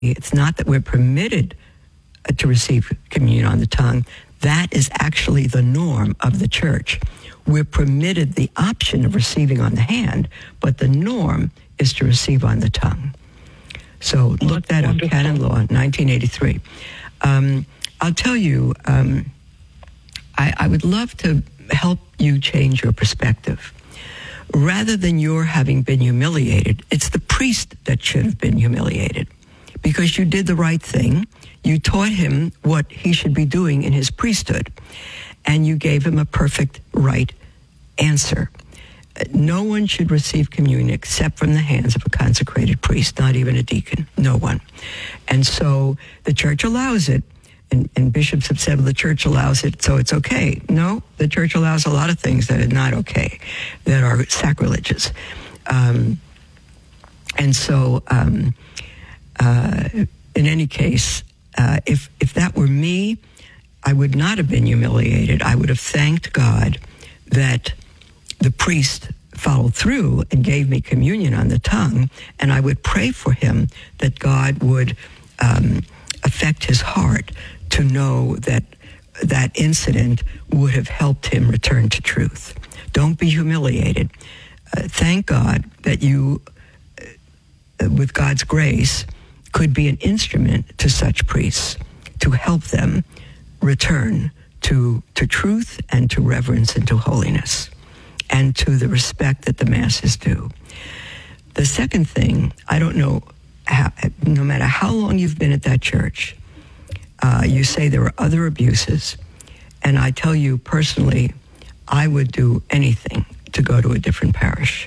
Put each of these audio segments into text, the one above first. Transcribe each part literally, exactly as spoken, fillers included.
It's not that we're permitted to receive communion on the tongue. That is actually the norm of the church. We're permitted the option of receiving on the hand, but the norm is to receive on the tongue. So well, look that wonderful. up, Canon Law, nineteen eighty-three. Um, I'll tell you, um, I, I would love to help you change your perspective. Rather than your having been humiliated, it's the priest that should have been humiliated, because you did the right thing. You taught him what he should be doing in his priesthood, and you gave him a perfect right answer. No one should receive communion except from the hands of a consecrated priest, not even a deacon, no one. And so the church allows it, and, and bishops have said, well, the church allows it, so it's okay. No, the church allows a lot of things that are not okay, that are sacrilegious. Um, and so, um, uh, in any case, uh, if if that were me, I would not have been humiliated. I would have thanked God that the priest followed through and gave me communion on the tongue, and I would pray for him that God would um, affect his heart to know that that incident would have helped him return to truth. Don't be humiliated. Uh, thank God that you, uh, with God's grace, could be an instrument to such priests to help them return to, to truth and to reverence and to holiness and to the respect that the Mass is due. The second thing, I don't know, how, no matter how long you've been at that church, uh, you say there are other abuses, and I tell you personally, I would do anything to go to a different parish.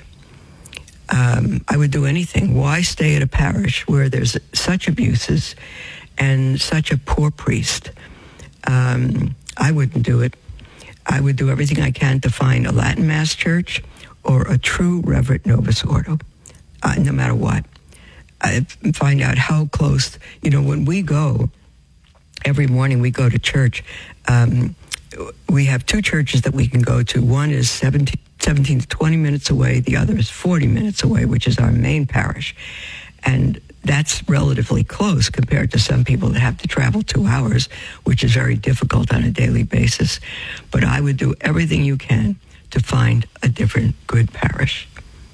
Um, I would do anything. Why stay at a parish where there's such abuses and such a poor priest? Um, I wouldn't do it. I would do everything I can to find a Latin Mass church or a true Reverend Novus Ordo, uh, no matter what. I find out how close, you know, when we go, every morning we go to church, um, we have two churches that we can go to. One is seventeen, seventeen to twenty minutes away. The other is forty minutes away, which is our main parish. And that's relatively close compared to some people that have to travel two hours, which is very difficult on a daily basis. But I would do everything you can to find a different good parish.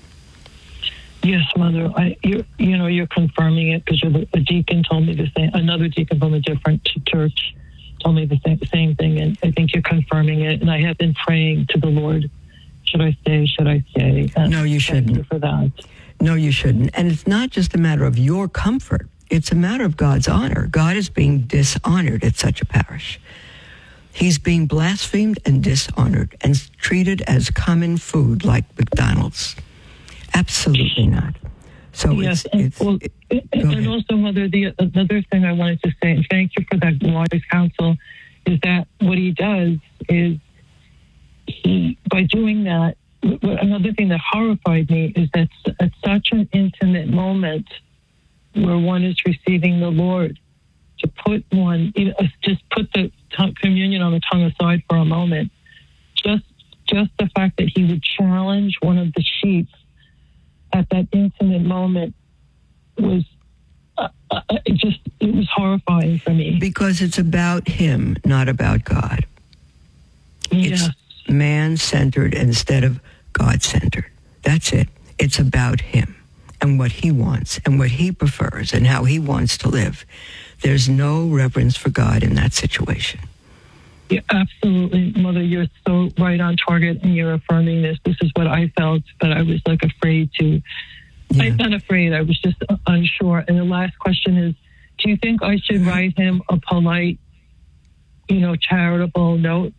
Yes, Mother. I, you, you know, you're confirming it because a deacon told me the same. Another deacon from a different church told me the same, same thing, and I think you're confirming it. And I have been praying to the Lord, should I stay, should I stay? And no, you shouldn't. Thank you for that. No, you shouldn't. And it's not just a matter of your comfort. It's a matter of God's honor. God is being dishonored at such a parish. He's being blasphemed and dishonored and treated as common food like McDonald's. Absolutely not. So yes, it's, and, it's, well, it, and also, Mother, the another thing I wanted to say, and thank you for that wise counsel, is that what he does is he, by doing that, another thing that horrified me is that at such an intimate moment where one is receiving the Lord, to put one, you know, just put the tongue, communion on the tongue aside for a moment, just just the fact that he would challenge one of the sheep at that intimate moment was uh, uh, it just it was horrifying for me. Because it's about him, not about God. Yes. It's man-centered instead of God-centered. That's it. It's about him and what he wants and what he prefers and how he wants to live. There's no reverence for God in that situation. Yeah, absolutely, Mother. You're so right on target, and you're affirming this. This is what I felt, but I was like afraid to. Yeah. I'm not afraid. I was just unsure. And the last question is: do you think I should write him a polite, you know, charitable note?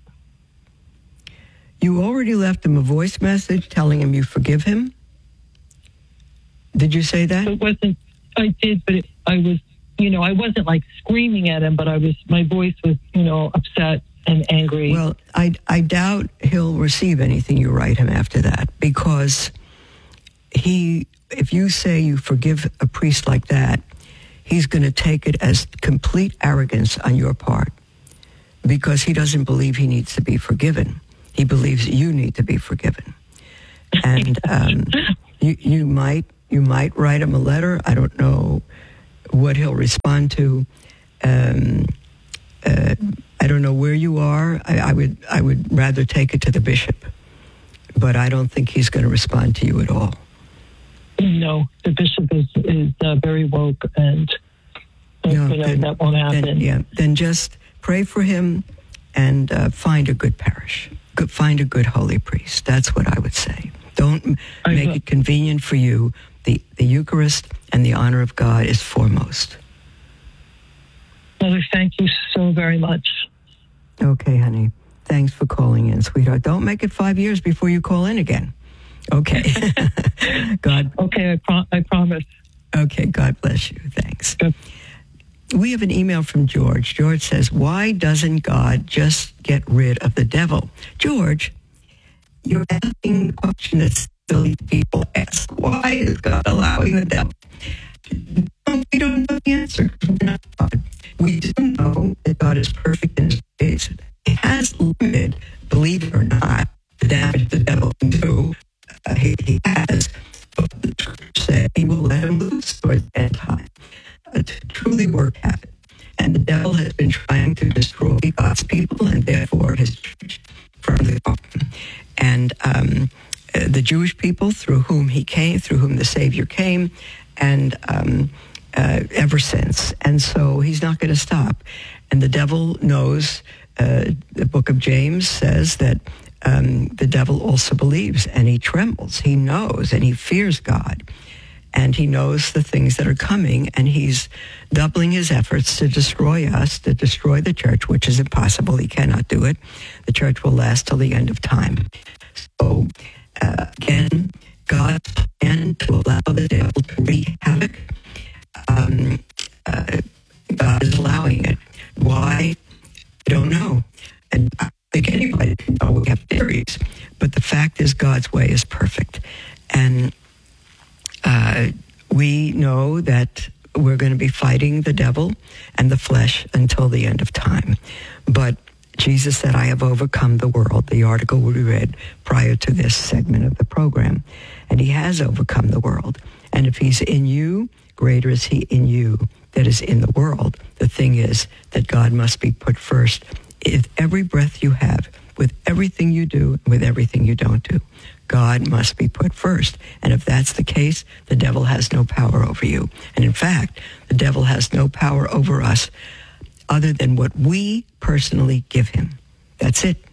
You already left him a voice message telling him you forgive him. Did you say that? It wasn't. I did, but it, I was. You know, I wasn't like screaming at him, but I was. My voice was, you know, upset and angry. Well, I, I doubt he'll receive anything you write him after that, because he, if you say you forgive a priest like that, he's going to take it as complete arrogance on your part, because he doesn't believe he needs to be forgiven. He believes you need to be forgiven. And um, you, you might you might write him a letter. I don't know what he'll respond to, um, uh, I don't know where you are. I, I would I would rather take it to the bishop, but I don't think he's going to respond to you at all. No, the bishop is is uh, very woke, and uh, No, you know, then- that won't happen. Then, yeah, then just pray for him and uh, find a good parish. Good, find a good holy priest. That's what I would say. Don't m- I make will. it convenient for you. The, the Eucharist and the honor of God is foremost. Mother, thank you so very much. Okay, honey. Thanks for calling in, sweetheart. Don't make it five years before you call in again. Okay. God. Okay, I, pro- I promise. Okay, God bless you. Thanks. Good. We have an email from George. George says, why doesn't God just get rid of the devil? George, you're asking the question that silly people ask. Why is God allowing the devil? We don't know the answer. We're not God. We do know that God is perfect in his ways. He has limited, believe it or not, the damage the devil can do. Uh, he, he has. But the scripture said he will let him loose towards the end time. Uh, to truly work havoc. And the devil has been trying to destroy God's people and therefore his church from the garden. And um, uh, the Jewish people through whom he came, through whom the Savior came, and um, uh, ever since. And so he's not going to stop. And the devil knows, uh, the book of James says that um, the devil also believes and he trembles. He knows and he fears God. And he knows the things that are coming, and he's doubling his efforts to destroy us, to destroy the church, which is impossible. He cannot do it. The church will last till the end of time. So, uh, again, God's plan to allow the devil to wreak havoc, um, uh, God is allowing it. Why? I don't know. And I think anybody can know. We have theories. But the fact is God's way is perfect. And Uh, we know that we're going to be fighting the devil and the flesh until the end of time. But Jesus said, I have overcome the world, the article we read prior to this segment of the program. And he has overcome the world. And if he's in you, greater is he in you that is in the world. The thing is that God must be put first. With every breath you have, with everything you do, with everything you don't do, God must be put first. And if that's the case, the devil has no power over you. And in fact, the devil has no power over us other than what we personally give him. That's it.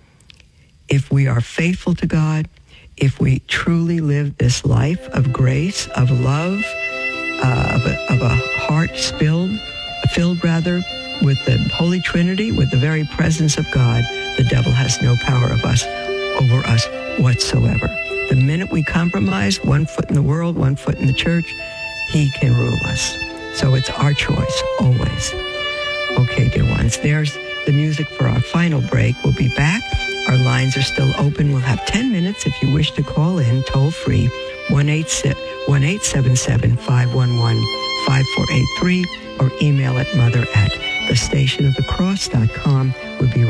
If we are faithful to God, if we truly live this life of grace, of love, uh, of, a, of a heart spilled, filled rather, with the Holy Trinity, with the very presence of God, the devil has no power of us over us whatsoever. The minute we compromise, one foot in the world, one foot in the church, he can rule us. So it's our choice, always. Okay, dear ones, there's the music for our final break. We'll be back. Our lines are still open. We'll have ten minutes if you wish to call in, toll free, one eight seven seven, five one one, five four eight three, or email at mother at the station of the cross dot com. We'll be right